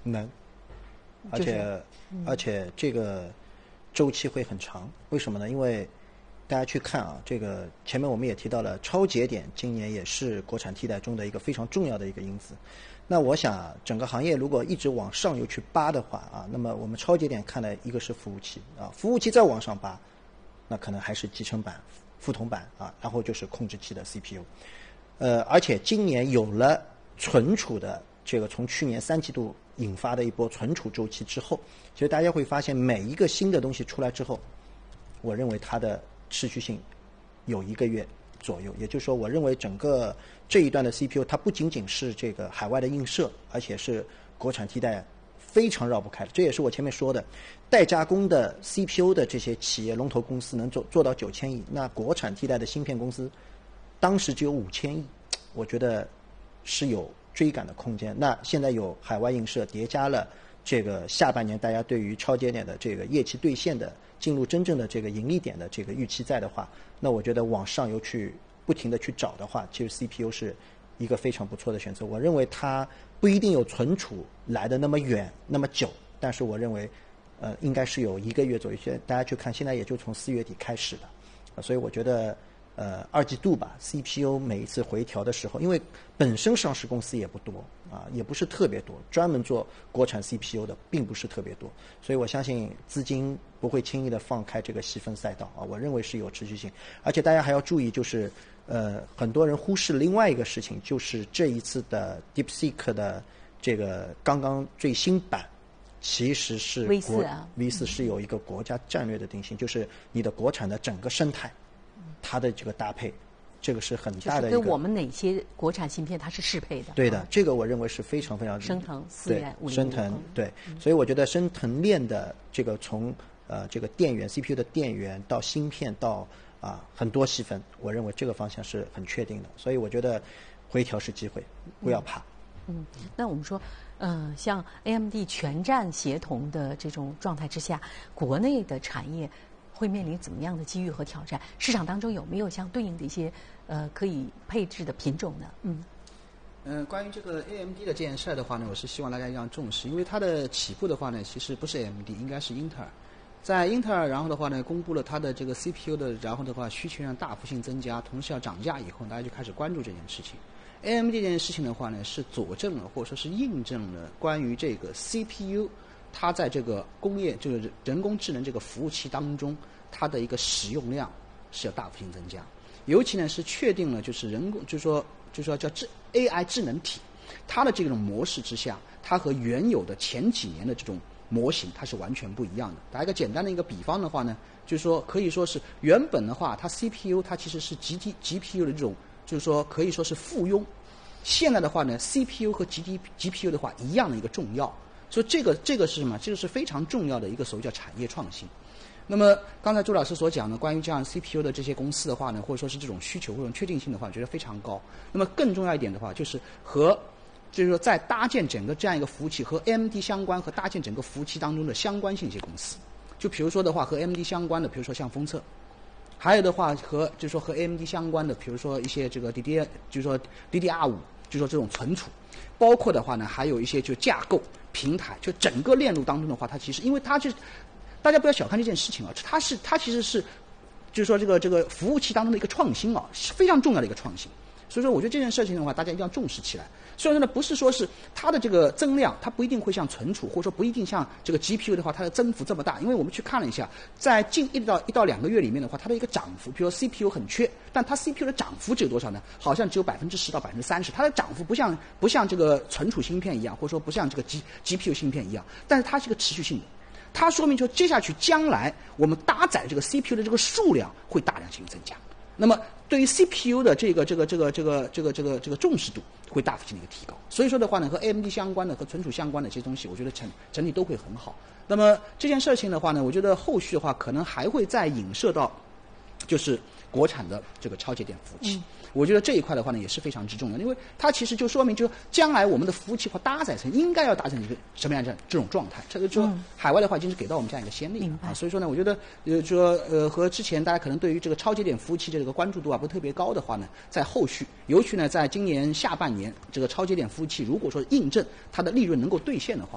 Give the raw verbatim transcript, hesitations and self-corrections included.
能，而且、就是嗯、而且这个周期会很长。为什么呢？因为大家去看啊，这个前面我们也提到了，超节点今年也是国产替代中的一个非常重要的一个因子。那我想整个行业如果一直往上游去扒的话啊，那么我们超节点看的一个是服务器啊，服务器再往上扒，那可能还是集成板、副统板啊，然后就是控制器的 C P U。呃，而且今年有了存储的这个从去年三季度引发的一波存储周期之后，其实大家会发现每一个新的东西出来之后，我认为它的持续性有一个月左右。也就是说，我认为整个这一段的 C P U 它不仅仅是这个海外的映射，而且是国产替代非常绕不开的。这也是我前面说的，代加工的 C P U 的这些企业龙头公司能做做到九千亿，那国产替代的芯片公司当时只有五千亿，我觉得是有追赶的空间。那现在有海外映射叠加了这个下半年大家对于超节点的这个业绩兑现的进入真正的这个盈利点的这个预期在的话，那我觉得往上游去不停的去找的话，其实 C P U 是一个非常不错的选择。我认为它不一定有存储来的那么远那么久，但是我认为呃应该是有一个月左右。现在大家去看，现在也就从四月底开始的、呃、所以我觉得呃二季度吧 C P U 每一次回调的时候，因为本身上市公司也不多啊，也不是特别多，专门做国产 C P U 的并不是特别多，所以我相信资金不会轻易的放开这个细分赛道啊，我认为是有持续性。而且大家还要注意，就是呃很多人忽视另外一个事情，就是这一次的 DeepSeek 的这个刚刚最新版其实是国 V 四啊 V 四是有一个国家战略的定性，就是你的国产的整个生态它的这个搭配，这个是很大的一个， 就是跟我们哪些国产芯片它是适配的。 对的，这个我认为是非常非常升腾四元五零五， 升腾对、嗯，所以我觉得升腾链的这个从呃这个电源 C P U 的电源到芯片到啊很多细分，我认为这个方向是很确定的，所以我觉得回调是机会，不要怕。 嗯，嗯那我们说，嗯、呃，像 A M D 全站协同的这种状态之下，国内的产业会面临怎么样的机遇和挑战？市场当中有没有相对应的一些呃可以配置的品种呢？嗯， 嗯、呃，关于这个 A M D 的这件事的话呢，我是希望大家一样重视，因为它的起步的话呢，其实不是 A M D， 应该是英特尔。在英特尔，然后的话呢，公布了它的这个 C P U 的，然后的话需求量大幅性增加，同时要涨价以后，大家就开始关注这件事情。A M D 这件事情的话呢，是佐证了或者说是印证了关于这个 C P U。它在这个工业这个人工智能这个服务器当中，它的一个使用量是要大幅性增加，尤其呢是确定了就是人工就是说就是说叫智 A I 智能体，它的这种模式之下，它和原有的前几年的这种模型它是完全不一样的。打一个简单的一个比方的话呢，就是说可以说是原本的话，它 C P U 它其实是 G T G P U 的这种，就是说可以说是附庸。现在的话呢 ，C P U 和 G T G P U 的话一样的一个重要。所以这个这个是什么？这个是非常重要的一个所谓叫产业创新。那么刚才周老师所讲的关于这样 C P U 的这些公司的话呢，或者说是这种需求或者确定性的话，我觉得非常高。那么更重要一点的话，就是和就是说在搭建整个这样一个服务器和 A M D 相关和搭建整个服务器当中的相关性一些公司。就比如说的话，和 A M D 相关的，比如说像封测，还有的话和就是说和 A M D 相关的，比如说一些这个 D D， 就是说 D D R 五，就是说这种存储，包括的话呢，还有一些就架构。平台就整个链路当中的话，它其实因为它就大家不要小看这件事情啊，它是它其实是就是说这个这个服务器当中的一个创新啊，是非常重要的一个创新。所以说我觉得这件事情的话，大家一定要重视起来。虽然说呢不是说是它的这个增量，它不一定会像存储或者说不一定像这个 G P U 的话，它的增幅这么大，因为我们去看了一下，在近一到一到两个月里面的话，它的一个涨幅，比如说 C P U 很缺，但它 C P U 的涨幅只有多少呢？好像只有百分之十到百分之三十，它的涨幅不像不像这个存储芯片一样，或者说不像这个 G G P U 芯片一样，但是它是个持续性的。它说明说接下去将来我们搭载这个 C P U 的这个数量会大量性增加。那么对于 C P U 的这个这个这个这个这个这个这个重视度会大幅性的一个提高。所以说的话呢，和 A M D 相关的和存储相关的这些东西，我觉得整整体都会很好。那么这件事情的话呢，我觉得后续的话可能还会再影射到就是国产的这个超节点服务器。嗯，我觉得这一块的话呢也是非常之重要，因为它其实就说明就将来我们的服务器或搭载成应该要达成一个什么样的这种状态。这个说海外的话已经是给到我们这样一个先例啊，所以说呢，我觉得呃说呃和之前大家可能对于这个超节点服务器这个关注度啊不特别高的话呢，在后续尤其呢在今年下半年这个超节点服务器如果说印证它的利润能够兑现的话。